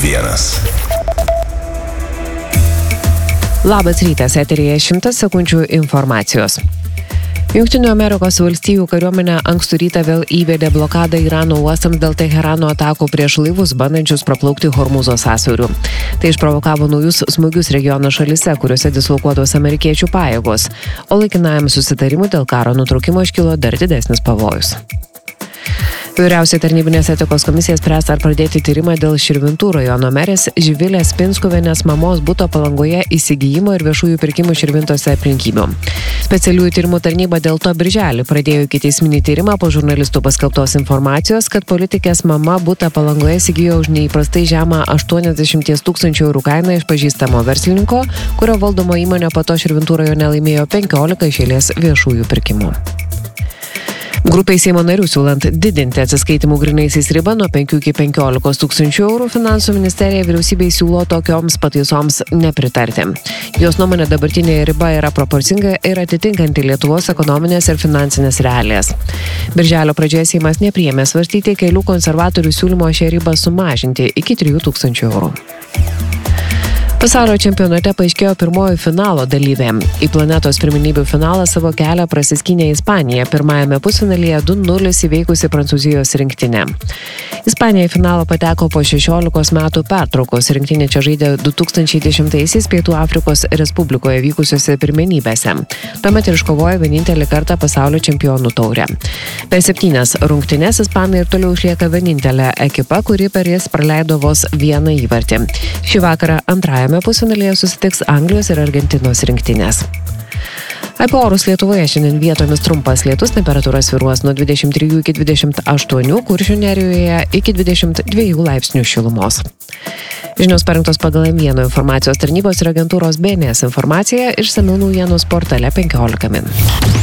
Labas rytas, eteryje 100 sekundžių informacijos. Jungtinių Amerikos valstijų kariuomenė ankstų rytą vėl įvedė blokadą Irano uostams dėl Teherano atakų prieš laivus, bandančius praplaukti Hormūzo sąsiauriu. Tai išprovokavo naujus smūgius regiono šalyse, kuriuose dislokuotos amerikiečių pajėgos, o laikinajam susitarimui dėl karo nutraukimo iškilo dar didesnis pavojus. Vyriausioji tarnybinės etikos komisija spręs, ar pradėti tyrimą dėl Širvintų rajono merės Živilės Pinskuvienės mamos buto Palangoje įsigijimo ir viešųjų pirkimų Širvintose aplinkybių. Specialiųjų tyrimų tarnyba dėl to birželį pradėjo ikiteisminį tyrimą po žurnalistų paskelbtos informacijos, kad politikės mama butą Palangoje įsigijo už neįprastai žemą 80 000 eurų kainą iš pažįstamo verslininko, kurio valdomo įmonė po to Širvintų rajone laimėjo 15 iš eilės viešųjų pirkimų. Grupiai Seimo narių siūlant didinti atsiskaitimų grynaisiais ribą nuo 5 iki 15 000 eurų, Finansų ministerija vyriausybei siūlo tokioms pataisoms nepritarti. Jos nuomonė dabartinė riba yra proporcinga ir atitinkanti Lietuvos ekonominės ir finansinės realijas. Birželio pradžioje Seimas nepriėmė svarstyti kelių konservatorių siūlymo šią ribą sumažinti iki 3 000 eurų. Pasaulio čempionate paaiškėjo pirmoji finalo dalyvė. Į planetos pirmenybių finalą savo kelią prasiskynė Ispanija, pirmajame pusfinalyje 2-0 įveikusi Prancūzijos rinktinę. Ispanija į finalą pateko po 16 metų pertraukos. Rinktinė čia žaidė 2010-aisiais Pietų Afrikos Respublikoje vykusiuose pirmenybėse. Tuomet ir iškovojo vienintelį kartą pasaulio čempionų taurę. Per 7 rungtynes ispanai ir toliau išlieka vienintelė ekipa, kuri per jas praleido vos vieną įvartį. Šį vakarą antrajame pusfinalyje susitiks Anglijos ir Argentinos rinktinės. Apie orus Lietuvoje šiandien vietomis trumpas lietus, temperatūra svyruos nuo 23 iki 28, Kuršių nerijoje iki 22 laipsnių šilumos. Žinios parengtos pagal M1 informacijos tarnybos ir agentūros BNS informaciją, išsamių naujienų portale 15 min.